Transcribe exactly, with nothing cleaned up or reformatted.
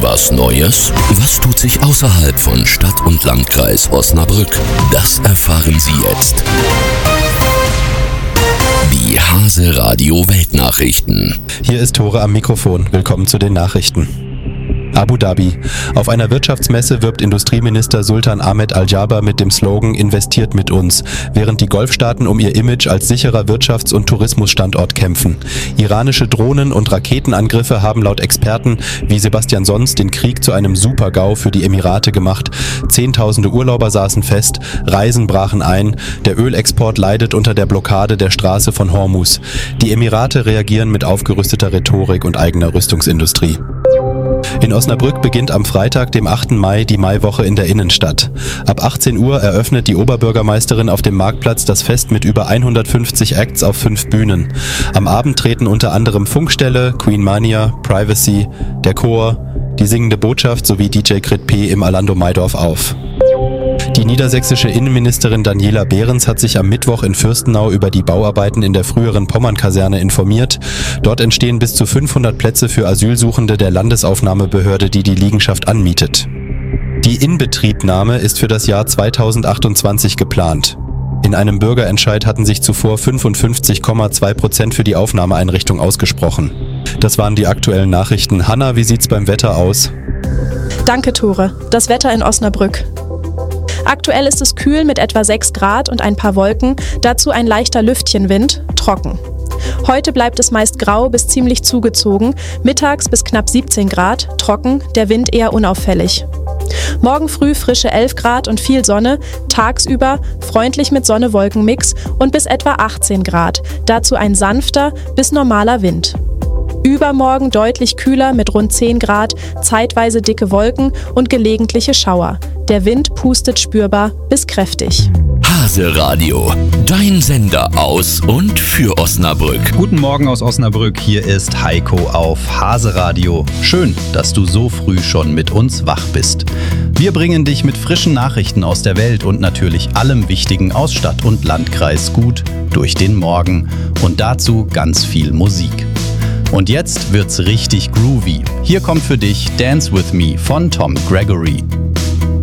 Was Neues? Was tut sich außerhalb von Stadt und Landkreis Osnabrück? Das erfahren Sie jetzt. Die Hase Radio Weltnachrichten. Hier ist Tore am Mikrofon. Willkommen zu den Nachrichten. Abu Dhabi. Auf einer Wirtschaftsmesse wirbt Industrieminister Sultan Ahmed Al-Jaber mit dem Slogan „Investiert mit uns", während die Golfstaaten um ihr Image als sicherer Wirtschafts- und Tourismusstandort kämpfen. Iranische Drohnen- und Raketenangriffe haben laut Experten wie Sebastian Sons den Krieg zu einem Super-GAU für die Emirate gemacht. Zehntausende Urlauber saßen fest, Reisen brachen ein, der Ölexport leidet unter der Blockade der Straße von Hormuz. Die Emirate reagieren mit aufgerüsteter Rhetorik und eigener Rüstungsindustrie. In Osnabrück beginnt am Freitag, dem achten Mai, die Maiwoche in der Innenstadt. Ab achtzehn Uhr eröffnet die Oberbürgermeisterin auf dem Marktplatz das Fest mit über hundertfünfzig Acts auf fünf Bühnen. Am Abend treten unter anderem Funkstelle, Queen Mania, Privacy, der Chor, die singende Botschaft sowie D J Crit P im Alando Maidorf auf. Die niedersächsische Innenministerin Daniela Behrens hat sich am Mittwoch in Fürstenau über die Bauarbeiten in der früheren Pommern-Kaserne informiert. Dort entstehen bis zu fünfhundert Plätze für Asylsuchende der Landesaufnahmebehörde, die die Liegenschaft anmietet. Die Inbetriebnahme ist für das Jahr zweitausendachtundzwanzig geplant. In einem Bürgerentscheid hatten sich zuvor fünfundfünfzig Komma zwei Prozent für die Aufnahmeeinrichtung ausgesprochen. Das waren die aktuellen Nachrichten. Hanna, wie sieht's beim Wetter aus? Danke, Tore. Das Wetter in Osnabrück. Aktuell ist es kühl mit etwa sechs Grad und ein paar Wolken, dazu ein leichter Lüftchenwind, trocken. Heute bleibt es meist grau bis ziemlich zugezogen, mittags bis knapp siebzehn Grad, trocken, der Wind eher unauffällig. Morgen früh frische elf Grad und viel Sonne, tagsüber freundlich mit Sonne-Wolken-Mix und bis etwa achtzehn Grad, dazu ein sanfter bis normaler Wind. Übermorgen deutlich kühler mit rund zehn Grad, zeitweise dicke Wolken und gelegentliche Schauer. Der Wind pustet spürbar bis kräftig. Hase Radio, dein Sender aus und für Osnabrück. Guten Morgen aus Osnabrück, hier ist Heiko auf Hase Radio. Schön, dass du so früh schon mit uns wach bist. Wir bringen dich mit frischen Nachrichten aus der Welt und natürlich allem Wichtigen aus Stadt und Landkreis gut durch den Morgen und dazu ganz viel Musik. Und jetzt wird's richtig groovy. Hier kommt für dich Dance With Me von Tom Gregory.